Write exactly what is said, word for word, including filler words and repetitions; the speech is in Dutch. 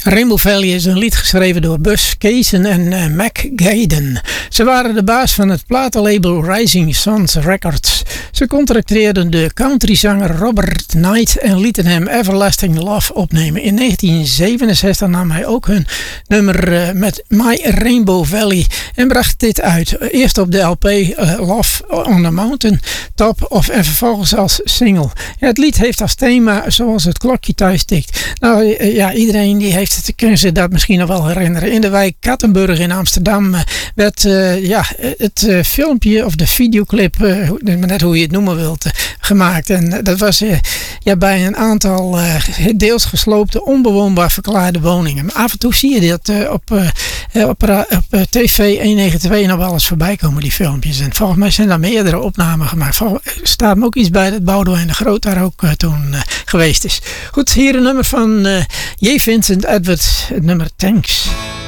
Rainbow Valley is een lied geschreven door Bus Cason en uh, Mac Gaiden. Ze waren de baas van het platenlabel Rising Suns Records. Ze contracteerden de countryzanger Robert Knight en lieten hem Everlasting Love opnemen. In negentien zevenenzestig nam hij ook hun nummer uh, met My Rainbow Valley en bracht dit uit. Eerst op de L P uh, Love on the Mountain Top of, en vervolgens als single. Ja, het lied heeft als thema Zoals het klokje thuis tikt. Nou uh, ja, iedereen die heeft het, kunnen ze dat misschien nog wel herinneren. In de wijk Kattenburg in Amsterdam uh, werd uh, ja, het uh, filmpje of de videoclip, uh, net hoe je het noemen wilt, uh, gemaakt. En uh, dat was uh, ja, bij een aantal uh, deels gesloopte, onbewoonbaar verklaarde woningen. Maar af en toe zie je dat uh, op, uh, op, uh, op uh, T V honderdnegenentwintig nog wel eens voorbij komen, die filmpjes. En volgens mij zijn daar meerdere opnamen gemaakt. Er staat me ook iets bij dat Boudewijn de Groot daar ook uh, toen uh, geweest is. Goed, hier een nummer van uh, J. Vincent Edwards, het nummer Thanks.